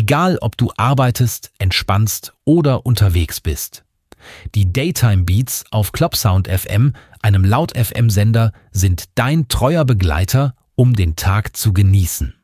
Egal, ob du arbeitest, entspannst oder unterwegs bist. Die Daytime Beats auf Clubsound FM, einem Laut-FM-Sender, sind dein treuer Begleiter, um den Tag zu genießen.